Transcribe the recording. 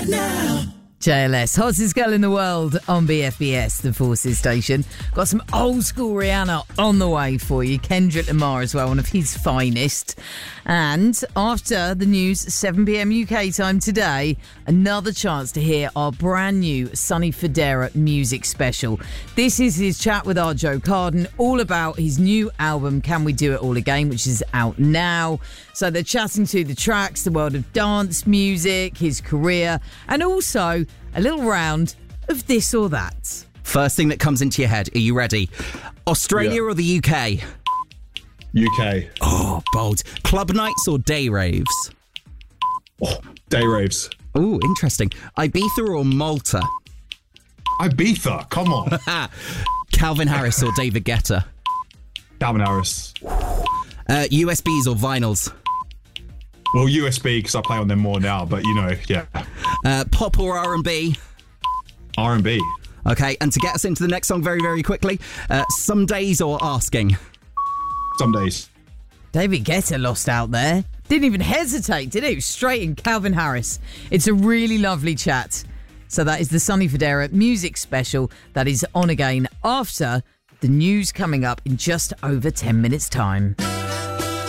right now. JLS, hottest girl in the world on BFBS, the Forces station. Got some old school Rihanna on the way for you. Kendrick Lamar as well, one of his finest. And after the news, 7 p.m. UK time today, another chance to hear our brand new Sonny Fodera music special. This is his chat with our Joe Carden, all about his new album, Can We Do It All Again, which is out now. So they're chatting to the tracks, the world of dance music, his career, and also a little round of this or that. First thing that comes into your head, are you ready? Australia or the UK? UK. Oh, bold. Club nights or day raves? Oh, day raves. Oh, interesting. Ibiza or Malta? Ibiza, come on. Calvin Harris or David Guetta? Calvin Harris. USBs or vinyls? Well, USB, because I play on them more now, but yeah. Pop or R&B? R&B. Okay, and to get us into the next song very, very quickly, Some Days or Asking? Some days. David Guetta lost out there. Didn't even hesitate, did he? Straight in Calvin Harris. It's a really lovely chat. So that is the Sonny Fodera music special that is on again after the news coming up in just over 10 minutes' time.